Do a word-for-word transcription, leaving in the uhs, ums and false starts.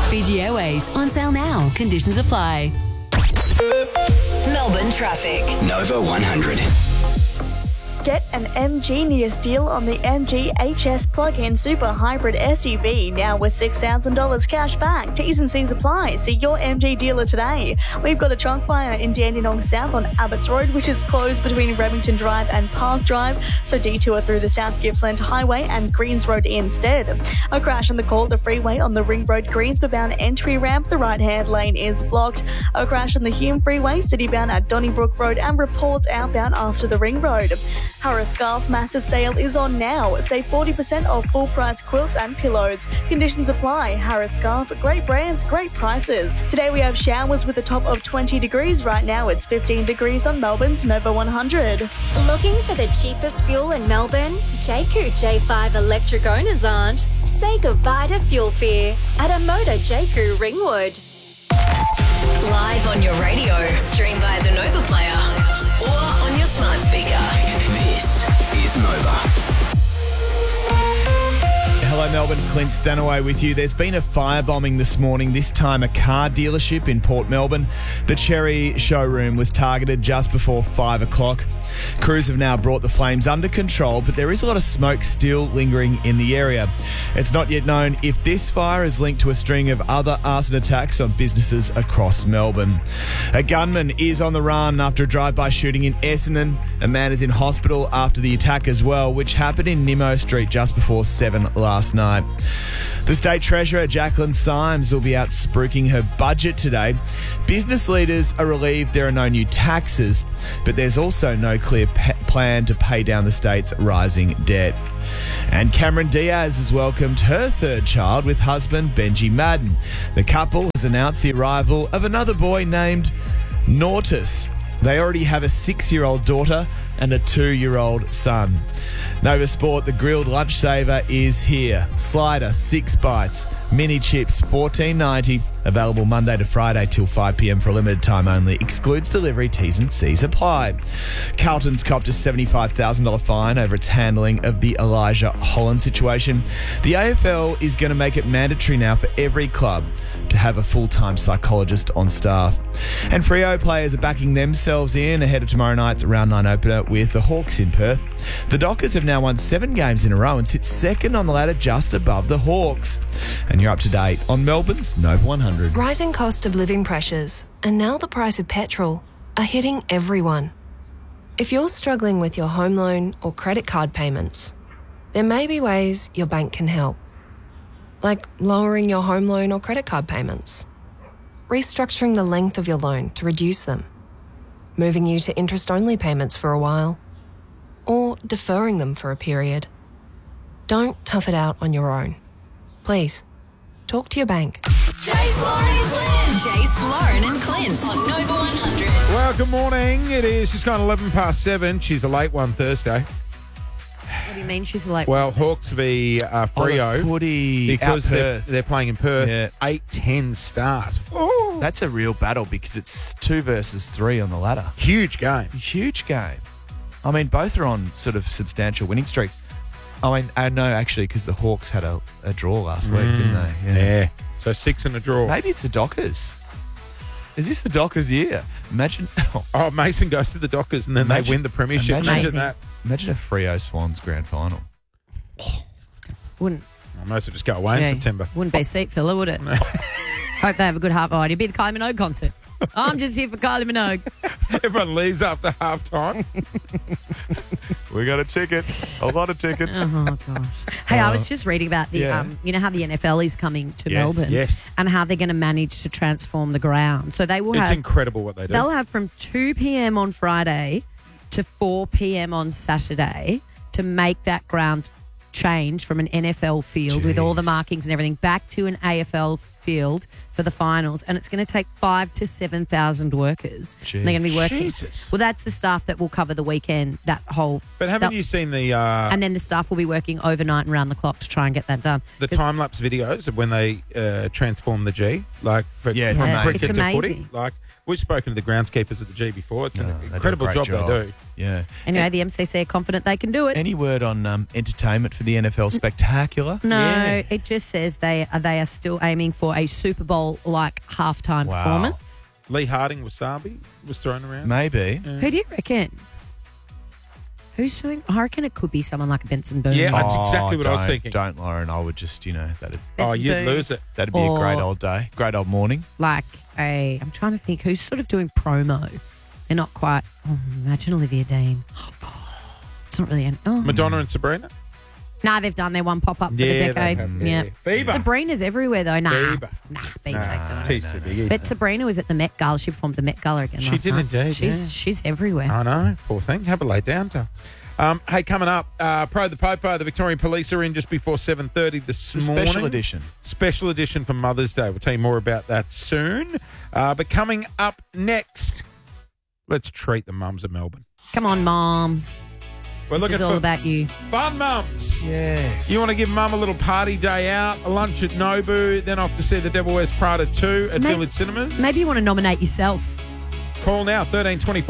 Fiji Airways on sale now. Conditions apply. Melbourne traffic. Nova one hundred. Get an M Genius deal on the M G H S plug-in super hybrid S U V now with six thousand dollars cash back. T's and C's apply. See your M G dealer today. We've got a trunk fire in Dandenong South on Abbots Road, which is closed between Remington Drive and Park Drive, so detour through the South Gippsland Highway and Greens Road instead. A crash on the Calder Freeway on the Ring Road Greensborough entry ramp. The right-hand lane is blocked. A crash on the Hume Freeway, citybound at Donnybrook Road, and reports outbound after the Ring Road. Harris Scarf massive sale is on now. Save forty percent off full price quilts and pillows. Conditions apply. Harris Scarf, great brands, great prices. Today we have showers with a top of twenty degrees. Right now it's fifteen degrees on Melbourne's Nova one hundred. Looking for the cheapest fuel in Melbourne? Jayco J five electric owners aren't. Say goodbye to fuel fear at a Motor Jayco Ringwood. Live on your radio. Stream via the Nova Player or on your smart speaker. This is Nova. Hello Melbourne, Clint Stanaway with you. There's been a firebombing this morning, this time a car dealership in Port Melbourne. The Cherry showroom was targeted just before five o'clock. Crews have now brought the flames under control, but there is a lot of smoke still lingering in the area. It's not yet known if this fire is linked to a string of other arson attacks on businesses across Melbourne. A gunman is on the run after a drive-by shooting in Essendon. A man is in hospital after the attack as well, which happened in Nimmo Street just before seven last night. The State Treasurer, Jacqueline Symes, will be out spruiking her budget today. Business leaders are relieved there are no new taxes, but there's also no clear pe- plan to pay down the state's rising debt. And Cameron Diaz has welcomed her third child with husband Benji Madden. The couple has announced the arrival of another boy named Nortus. They already have a six-year-old daughter and a two-year-old son. Nova Sport, the grilled lunch saver, is here. Slider, six bites. Mini chips, fourteen ninety. Available Monday to Friday till five p.m. for a limited time only. Excludes delivery. T's and C's apply. Carlton's copped a seventy-five thousand dollars fine over its handling of the Elijah Holland situation. The A F L is going to make it mandatory now for every club to have a full-time psychologist on staff. And Freo players are backing themselves in ahead of tomorrow night's round nine opener with the Hawks in Perth. The Dockers have now won seven games in a row and sit second on the ladder just above the Hawks. And you're up to date on Melbourne's Nova one hundred. Rising cost of living pressures and now the price of petrol are hitting everyone. If you're struggling with your home loan or credit card payments, there may be ways your bank can help. Like lowering your home loan or credit card payments, restructuring the length of your loan to reduce them, moving you to interest-only payments for a while, or deferring them for a period. Don't tough it out on your own. Please, talk to your bank. Jace Lauren and Clint. Jace Lauren and Clint on Nova one hundred. Well, good morning. It is just gone eleven past seven. She's a late one Thursday. What do you mean she's a late Well, one? Hawks v uh, Freo. Oh, the footy because out they're, Perth. they're playing in Perth. Yeah. eight ten start. Oh. That's a real battle because it's two versus three on the ladder. Huge game. Huge game. I mean, both are on sort of substantial winning streaks. I mean, I know actually because the Hawks had a, a draw last week, Mm. didn't they? Yeah. So six in a draw. Maybe it's the Dockers. Is this the Dockers' year? Imagine. Oh, Mason goes to the Dockers and then Imagine- they win the premiership. imagine- Imagine, Amazing. that. Imagine a Freo Swans grand final. Wouldn't, I most of just go away gee, in September. wouldn't be a seat filler, would it? Hope they have a good half hour. It'd be the Kylie Minogue concert. I'm just here for Kylie Minogue. Everyone leaves after half time. We got a ticket. A lot of tickets. Oh, gosh. Hey, I was just reading about the, yeah. um, you know how the N F L is coming to Yes, Melbourne? yes. And how they're going to manage to transform the ground. So they will It's have, incredible what they do. they'll have from two p.m. on Friday to four p.m. on Saturday to make that ground change from an N F L field with all the Jeez. markings and everything back to an A F L field for the finals, and it's going to take five to seven thousand workers. And they're going to be working. Jesus. Well, that's the staff that will cover the weekend. That whole, But haven't they'll- you seen the uh, and then the staff will be working overnight and round the clock to try and get that done. the 'Cause- time lapse videos of when they uh, transform the G, like for Yeah, it's from amazing. cricket It's to amazing. footy? Like We've spoken to the groundskeepers at the G before. It's No, an they do a incredible great job, job. they do. Yeah. Anyway, the M C C are confident they can do it. Any word on um, entertainment for the N F L spectacular? No, Yeah. it just says they are they are still aiming for a Super Bowl like halftime Wow. performance. Lee Harding Wasabi was thrown around. Maybe. Who do you reckon? Who's doing? I reckon it could be someone like a Benson Boone. Yeah, That's exactly what I was don't- thinking. Don't, Lauren. I would just, you know, that'd, Oh, Benson you'd Boone. lose it. that'd be a Or- great old day. Great old morning. Like a, I'm trying to think who's sort of doing promo. They're not quite. Oh, imagine Olivia Dean. It's not really. An, oh. Madonna and Sabrina. Nah, they've done their one pop up for Yeah, the they decade. have, yeah. yeah. Bieber. Sabrina's everywhere though. Nah, Bieber. nah, Bieber's ain't doing it. She's too big. isn't But it? Sabrina was at the Met Gala. She performed at the Met Gala again She last did night. indeed, She's yeah. she's everywhere. I know. Poor thing. Have a lay down to her. Um, hey, coming up, uh, Pro the Popo, the Victorian Police are in just before seven thirty this It's a morning. special edition. Special edition for Mother's Day. We'll tell you more about that soon. Uh, but coming up next, let's treat the mums of Melbourne. Come on, moms. We're This looking is all for about you. fun mums. Yes. You want to give mum a little party day out, a lunch at Nobu, then off to see The Devil Wears Prada two at May- Village Cinemas? Maybe you want to nominate yourself. Call now, thirteen twenty.